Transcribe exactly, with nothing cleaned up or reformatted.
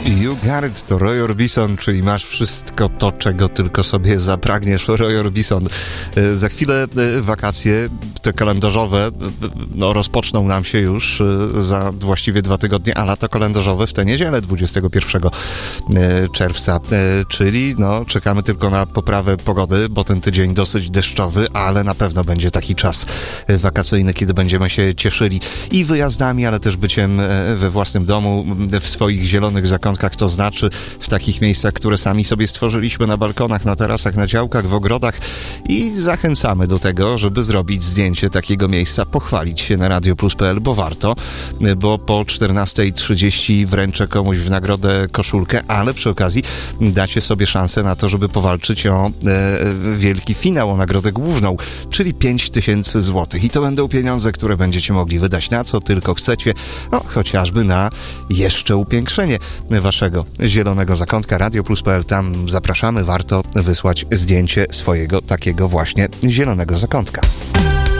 You got it, to Roy Orbison, czyli masz wszystko to, czego tylko sobie zapragniesz. Roy Orbison. Za chwilę wakacje, te kalendarzowe, no rozpoczną nam się już za właściwie dwa tygodnie, a lata kalendarzowe w tę niedzielę dwudziestego pierwszego czerwca, czyli no czekamy tylko na poprawę pogody, bo ten tydzień dosyć deszczowy, ale na pewno będzie taki czas wakacyjny, kiedy będziemy się cieszyli i wyjazdami, ale też byciem we własnym domu, w swoich zielonych zakątkach, to znaczy w takich miejscach, które sami sobie stworzyliśmy, na balkonach, na tarasach, na działkach, w ogrodach, i zachęcamy do tego, żeby zrobić zdjęcie takiego miejsca, pochwalić się na radio plus kropka p l, bo warto, bo po czternasta trzydzieści wręczę komuś w nagrodę koszulkę, ale przy okazji dacie sobie szansę na to, żeby powalczyć o e, wielki finał, o nagrodę główną, czyli pięć tysięcy złotych. I to będą pieniądze, które będziecie mogli wydać na co tylko chcecie, no chociażby na jeszcze upiększenie waszego zielonego zakątka. radio plus kropka p l, tam zapraszamy, warto wysłać zdjęcie swojego takiego właśnie zielonego zakątka.